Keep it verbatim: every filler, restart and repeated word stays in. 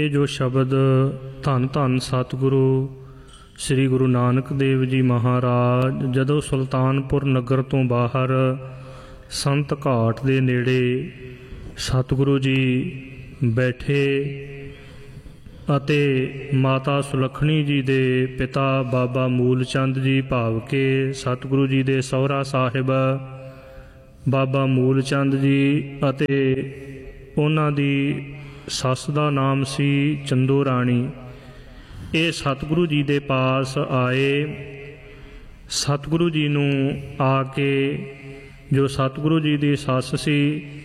ਇਹ ਜੋ ਸ਼ਬਦ ਧੰਨ ਧੰਨ ਸਤਿਗੁਰੂ ਸ੍ਰੀ ਗੁਰੂ ਨਾਨਕ ਦੇਵ ਜੀ ਮਹਾਰਾਜ ਜਦੋਂ ਸੁਲਤਾਨਪੁਰ ਨਗਰ ਤੋਂ ਬਾਹਰ ਸੰਤ ਘਾਟ ਦੇ ਨੇੜੇ ਸਤਿਗੁਰੂ ਜੀ ਬੈਠੇ ਅਤੇ ਮਾਤਾ ਸੁਲੱਖਣੀ ਜੀ ਦੇ ਪਿਤਾ ਬਾਬਾ ਮੂਲ ਚੰਦ ਜੀ ਭਾਵ ਕੇ ਸਤਿਗੁਰੂ ਜੀ ਦੇ ਸਹੁਰਾ ਸਾਹਿਬ ਬਾਬਾ ਮੂਲ ਚੰਦ ਜੀ ਅਤੇ ਉਹਨਾਂ ਦੀ ਸੱਸ ਦਾ ਨਾਮ ਸੀ ਚੰਦੋ ਰਾਣੀ, ਇਹ ਸਤਿਗੁਰੂ ਜੀ ਦੇ ਪਾਸ ਆਏ। ਸਤਿਗੁਰੂ ਜੀ ਨੂੰ ਆ ਕੇ ਜੋ ਸਤਿਗੁਰੂ ਜੀ ਦੀ ਸੱਸ ਸੀ